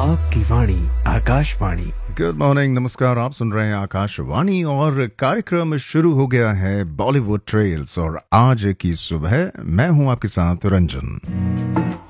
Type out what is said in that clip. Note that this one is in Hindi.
आपकी वाणी आकाशवाणी। गुड मॉर्निंग, नमस्कार। आप सुन रहे हैं आकाशवाणी और कार्यक्रम शुरू हो गया है बॉलीवुड ट्रेल्स। और आज की सुबह मैं हूं आपके साथ रंजन।